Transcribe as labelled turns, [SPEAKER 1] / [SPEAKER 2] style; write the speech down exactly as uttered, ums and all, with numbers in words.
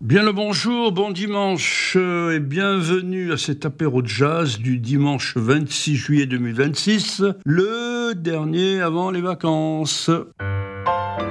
[SPEAKER 1] Bien le bonjour, bon dimanche euh, et bienvenue à cet apéro de jazz du dimanche vingt-six juillet deux mille vingt-six, le dernier avant les vacances.